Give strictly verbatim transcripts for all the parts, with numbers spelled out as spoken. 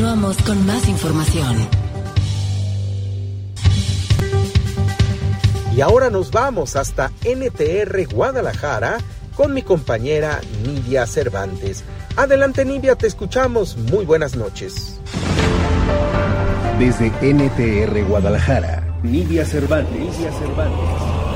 Continuamos con más información. Y ahora nos vamos hasta N T R Guadalajara con mi compañera Nidia Cervantes. Adelante, Nidia, te escuchamos. Muy buenas noches. Desde N T R Guadalajara, Nidia Cervantes. Nidia Cervantes.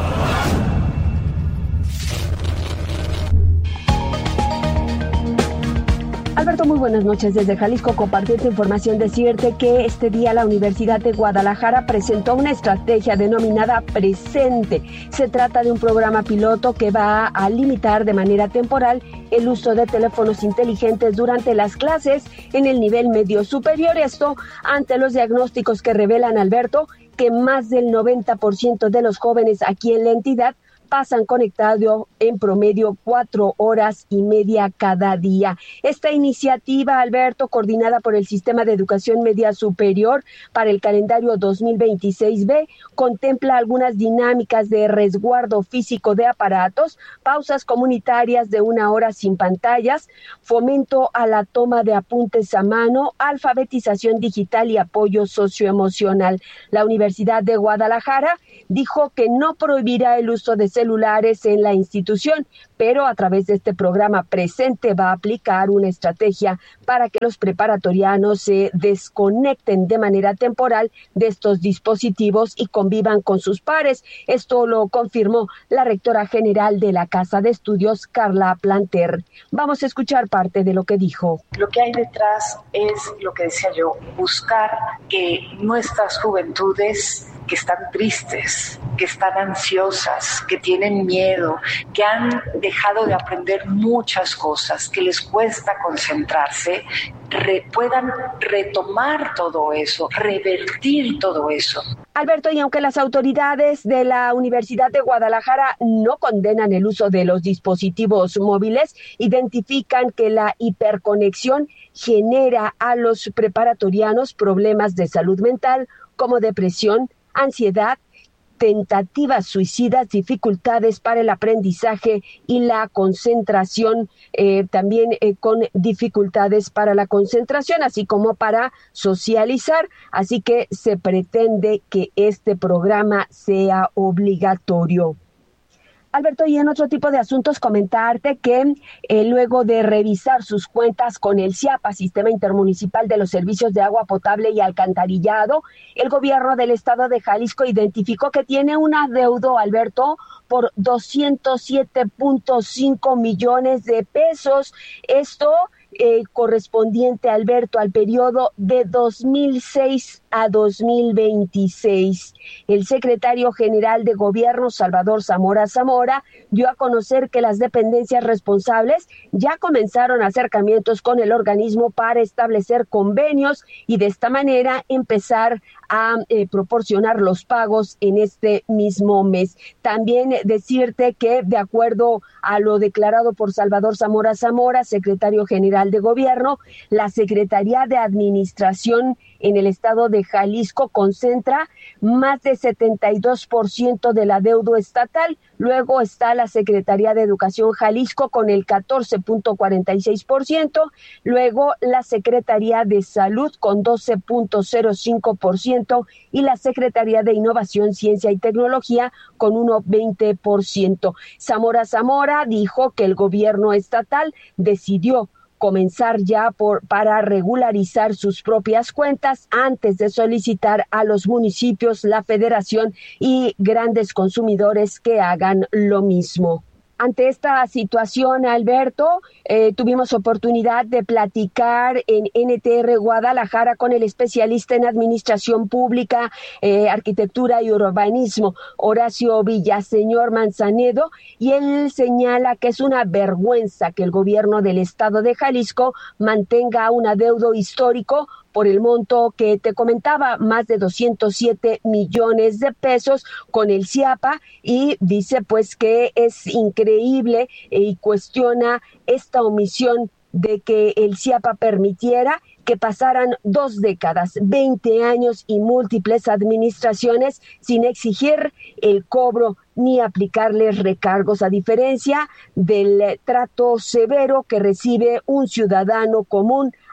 Alberto, muy buenas noches. Desde Jalisco compartiendo información, decirte que este día la Universidad de Guadalajara presentó una estrategia denominada Presente. Se trata de un programa piloto que va a limitar de manera temporal el uso de teléfonos inteligentes durante las clases en el nivel medio superior. Esto ante los diagnósticos que revelan, Alberto, que más del noventa por ciento de los jóvenes aquí en la entidad pasan conectados en promedio cuatro horas y media cada día. Esta iniciativa, Alberto, coordinada por el Sistema de Educación Media Superior para el calendario dos mil veintiséis B, contempla algunas dinámicas de resguardo físico de aparatos, pausas comunitarias de una hora sin pantallas, fomento a la toma de apuntes a mano, alfabetización digital y apoyo socioemocional. La Universidad de Guadalajara dijo que no prohibirá el uso de celulares en la institución, pero a través de este programa Presente va a aplicar una estrategia para que los preparatorianos se desconecten de manera temporal de estos dispositivos y convivan con sus pares. Esto lo confirmó la rectora general de la Casa de Estudios, Carla Planter. Vamos a escuchar parte de lo que dijo. Lo que hay detrás es, lo que decía yo, buscar que nuestras juventudes que están tristes, que están ansiosas, que tienen miedo, que han dejado de aprender muchas cosas, que les cuesta concentrarse, re, puedan retomar todo eso, revertir todo eso. Alberto, y aunque las autoridades de la Universidad de Guadalajara no condenan el uso de los dispositivos móviles, identifican que la hiperconexión genera a los preparatorianos problemas de salud mental como depresión, ansiedad, tentativas suicidas, dificultades para el aprendizaje y la concentración, eh, también eh, con dificultades para la concentración, así como para socializar. Así que se pretende que este programa sea obligatorio. Alberto, y en otro tipo de asuntos, comentarte que eh, luego de revisar sus cuentas con el SIAPA, Sistema Intermunicipal de los Servicios de Agua Potable y Alcantarillado, el gobierno del estado de Jalisco identificó que tiene un adeudo, Alberto, por doscientos siete punto cinco millones de pesos. Esto eh, correspondiente, Alberto, al periodo de dos mil seis a dos mil veintiséis. El secretario general de Gobierno, Salvador Zamora Zamora, dio a conocer que las dependencias responsables ya comenzaron acercamientos con el organismo para establecer convenios y de esta manera empezar a eh, proporcionar los pagos en este mismo mes. También decirte que, de acuerdo a lo declarado por Salvador Zamora Zamora, secretario general de Gobierno, la Secretaría de Administración en el estado de Jalisco concentra más de setenta y dos por ciento del adeudo estatal. Luego está la Secretaría de Educación Jalisco con el catorce punto cuarenta y seis por ciento. Luego la Secretaría de Salud con doce punto cero cinco por ciento y la Secretaría de Innovación, Ciencia y Tecnología con uno punto veinte por ciento. Zamora Zamora dijo que el gobierno estatal decidió comenzar ya por para regularizar sus propias cuentas antes de solicitar a los municipios, la federación y grandes consumidores que hagan lo mismo. Ante esta situación, Alberto, eh, tuvimos oportunidad de platicar en N T R Guadalajara con el especialista en Administración Pública, eh, Arquitectura y Urbanismo, Horacio Villaseñor Manzanedo, y él señala que es una vergüenza que el gobierno del estado de Jalisco mantenga un adeudo histórico por el monto que te comentaba, más de doscientos siete millones de pesos con el SIAPA, y dice pues que es increíble y cuestiona esta omisión de que el SIAPA permitiera que pasaran dos décadas, veinte años y múltiples administraciones sin exigir el cobro ni aplicarles recargos, a diferencia del trato severo que recibe un ciudadano común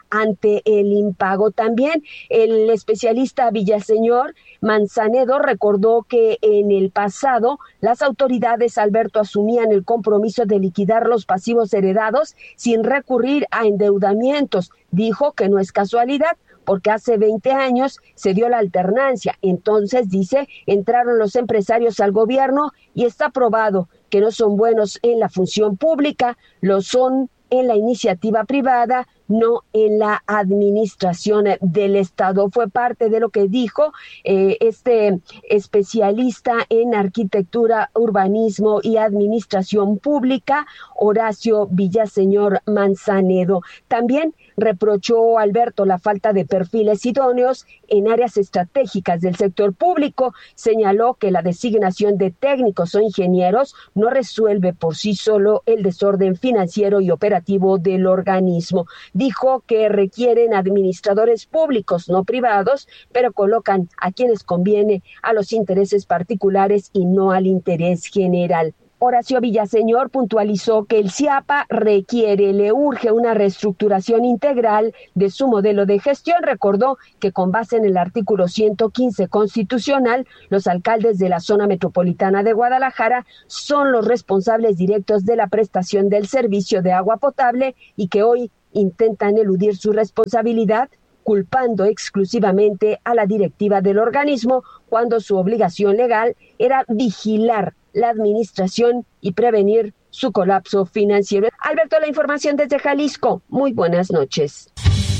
ante el impago. También el especialista Villaseñor Manzanedo recordó que en el pasado las autoridades, Alberto, asumían el compromiso de liquidar los pasivos heredados sin recurrir a endeudamientos. Dijo que no es casualidad, porque hace veinte años se dio la alternancia. Entonces, dice, entraron los empresarios al gobierno y está probado que no son buenos en la función pública, lo son en la iniciativa privada, no en la administración del Estado. Fue parte de lo que dijo eh, este especialista en arquitectura, urbanismo y administración pública, Horacio Villaseñor Manzanedo. También reprochó Alberto la falta de perfiles idóneos en áreas estratégicas del sector público. Señaló que la designación de técnicos o ingenieros no resuelve por sí solo el desorden financiero y operativo del organismo. Dijo que requieren administradores públicos, no privados, pero colocan a quienes conviene a los intereses particulares y no al interés general. Horacio Villaseñor puntualizó que el CIAPA requiere, le urge una reestructuración integral de su modelo de gestión. Recordó que con base en el artículo ciento quince constitucional, los alcaldes de la zona metropolitana de Guadalajara son los responsables directos de la prestación del servicio de agua potable y que hoy intentan eludir su responsabilidad, culpando exclusivamente a la directiva del organismo cuando su obligación legal era vigilar la administración y prevenir su colapso financiero. Alberto, la información desde Jalisco. Muy buenas noches.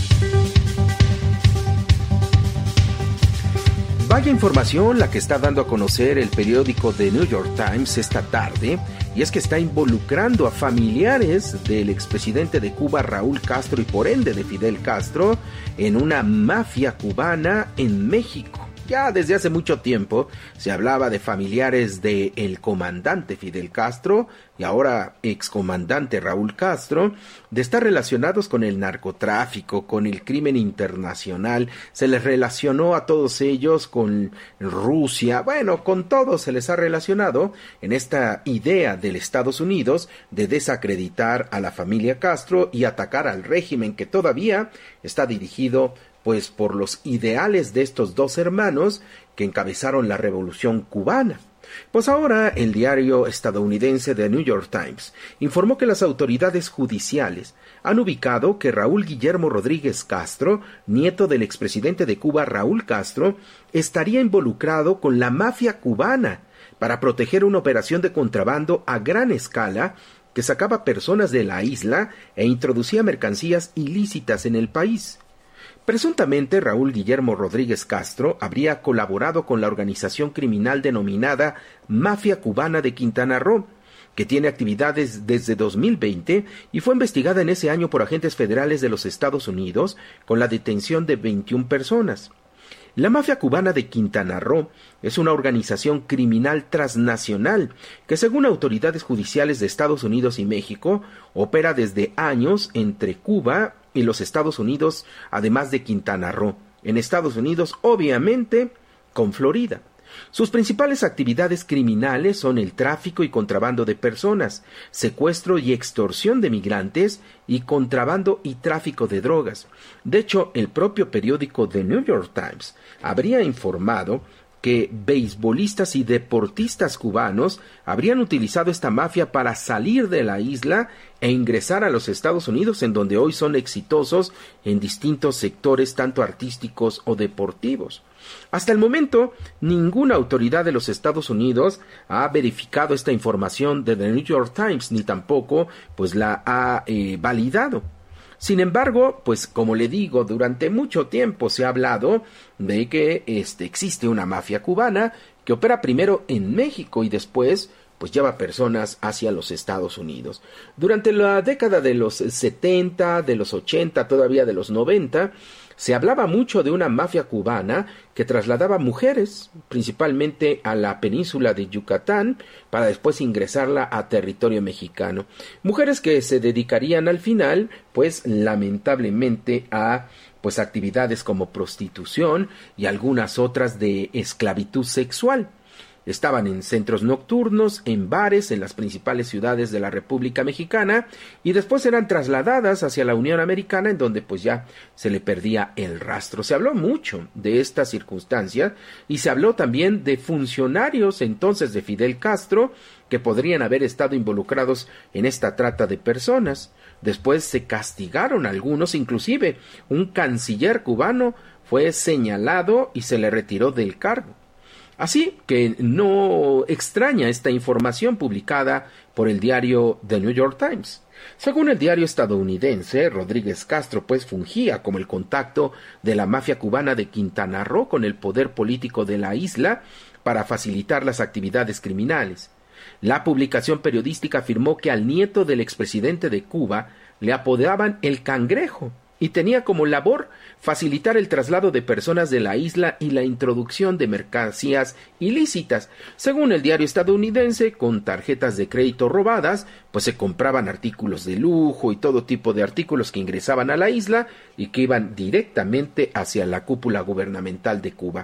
Vaya información la que está dando a conocer el periódico The New York Times esta tarde, y es que está involucrando a familiares del expresidente de Cuba, Raúl Castro, y por ende de Fidel Castro, en una mafia cubana en México. Ya desde hace mucho tiempo se hablaba de familiares del comandante Fidel Castro y ahora excomandante Raúl Castro, de estar relacionados con el narcotráfico, con el crimen internacional. Se les relacionó a todos ellos con Rusia, bueno, con todos se les ha relacionado en esta idea del Estados Unidos de desacreditar a la familia Castro y atacar al régimen que todavía está dirigido pues por los ideales de estos dos hermanos que encabezaron la revolución cubana. Pues ahora el diario estadounidense The New York Times informó que las autoridades judiciales han ubicado que Raúl Guillermo Rodríguez Castro, nieto del expresidente de Cuba Raúl Castro, estaría involucrado con la mafia cubana para proteger una operación de contrabando a gran escala que sacaba personas de la isla e introducía mercancías ilícitas en el país. Presuntamente, Raúl Guillermo Rodríguez Castro habría colaborado con la organización criminal denominada Mafia Cubana de Quintana Roo, que tiene actividades desde dos mil veinte y fue investigada en ese año por agentes federales de los Estados Unidos con la detención de veintiuna personas. La mafia cubana de Quintana Roo es una organización criminal transnacional que, según autoridades judiciales de Estados Unidos y México, opera desde años entre Cuba y los Estados Unidos, además de Quintana Roo. En Estados Unidos, obviamente, con Florida. Sus principales actividades criminales son el tráfico y contrabando de personas, secuestro y extorsión de migrantes y contrabando y tráfico de drogas. De hecho, el propio periódico The New York Times habría informado que beisbolistas y deportistas cubanos habrían utilizado esta mafia para salir de la isla e ingresar a los Estados Unidos, en donde hoy son exitosos en distintos sectores, tanto artísticos o deportivos. Hasta el momento, ninguna autoridad de los Estados Unidos ha verificado esta información de The New York Times, ni tampoco pues la ha eh, validado. Sin embargo, pues como le digo, durante mucho tiempo se ha hablado de que este, existe una mafia cubana que opera primero en México y después pues lleva personas hacia los Estados Unidos. Durante la década de los setenta, de los ochenta, todavía de los noventa, se hablaba mucho de una mafia cubana que trasladaba mujeres, principalmente a la península de Yucatán, para después ingresarla a territorio mexicano. Mujeres que se dedicarían al final, pues lamentablemente, a pues actividades como prostitución y algunas otras de esclavitud sexual. Estaban en centros nocturnos, en bares, en las principales ciudades de la República Mexicana, y después eran trasladadas hacia la Unión Americana, en donde pues ya se le perdía el rastro. Se habló mucho de esta circunstancia y se habló también de funcionarios entonces de Fidel Castro que podrían haber estado involucrados en esta trata de personas. Después se castigaron algunos, inclusive un canciller cubano fue señalado y se le retiró del cargo. Así que no extraña esta información publicada por el diario The New York Times. Según el diario estadounidense, Rodríguez Castro pues fungía como el contacto de la mafia cubana de Quintana Roo con el poder político de la isla para facilitar las actividades criminales. La publicación periodística afirmó que al nieto del expresidente de Cuba le apodaban el Cangrejo y tenía como labor facilitar el traslado de personas de la isla y la introducción de mercancías ilícitas. Según el diario estadounidense, con tarjetas de crédito robadas, pues se compraban artículos de lujo y todo tipo de artículos que ingresaban a la isla y que iban directamente hacia la cúpula gubernamental de Cuba.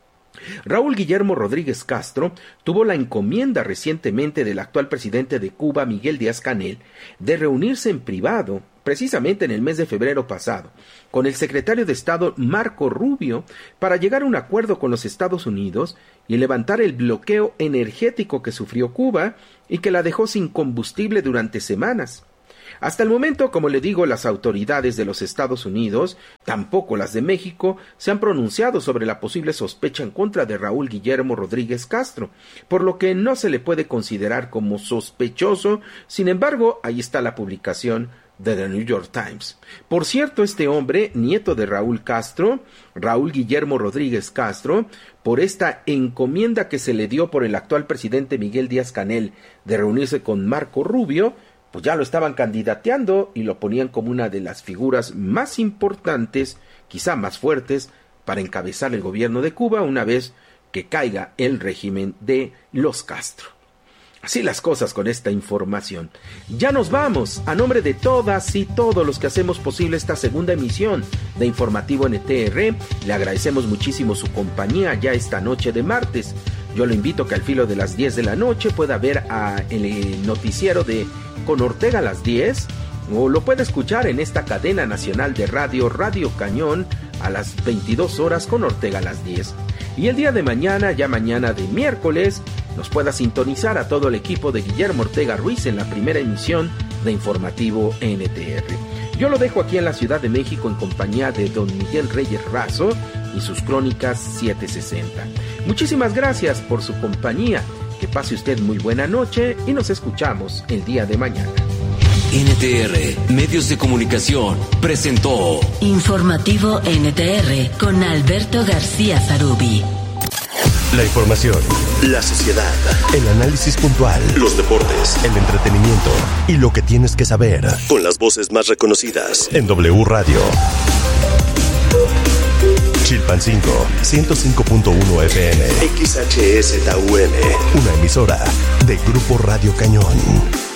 Raúl Guillermo Rodríguez Castro tuvo la encomienda recientemente del actual presidente de Cuba, Miguel Díaz-Canel, de reunirse en privado, precisamente en el mes de febrero pasado, con el secretario de Estado Marco Rubio para llegar a un acuerdo con los Estados Unidos y levantar el bloqueo energético que sufrió Cuba y que la dejó sin combustible durante semanas. Hasta el momento, como le digo, las autoridades de los Estados Unidos, tampoco las de México, se han pronunciado sobre la posible sospecha en contra de Raúl Guillermo Rodríguez Castro, por lo que no se le puede considerar como sospechoso. Sin embargo, ahí está la publicación de The New York Times. Por cierto, este hombre, nieto de Raúl Castro, Raúl Guillermo Rodríguez Castro, por esta encomienda que se le dio por el actual presidente Miguel Díaz-Canel de reunirse con Marco Rubio, pues ya lo estaban candidateando y lo ponían como una de las figuras más importantes, quizá más fuertes, para encabezar el gobierno de Cuba una vez que caiga el régimen de los Castro. Así las cosas con esta información. Ya nos vamos. A nombre de todas y todos los que hacemos posible esta segunda emisión de Informativo N T R, le agradecemos muchísimo su compañía ya esta noche de martes. Yo lo invito a que al filo de las diez de la noche pueda ver a el noticiero de Con Ortega a las diez, o lo puede escuchar en esta cadena nacional de radio, Radio Cañón, a las veintidós horas con Ortega a las diez. Y el día de mañana, ya mañana de miércoles, nos pueda sintonizar a todo el equipo de Guillermo Ortega Ruiz en la primera emisión de Informativo N T R. Yo lo dejo aquí en la Ciudad de México en compañía de don Miguel Reyes Razo y sus crónicas setecientos sesenta. Muchísimas gracias por su compañía. Que pase usted muy buena noche y nos escuchamos el día de mañana. N T R, Medios de Comunicación, presentó Informativo N T R con Alberto García Zarubi. La información, la sociedad, el análisis puntual, los deportes, el entretenimiento y lo que tienes que saber. Con las voces más reconocidas En W Radio. Chilpancingo, ciento cinco punto uno F M. X H S T U M. Una emisora de Grupo Radio Cañón.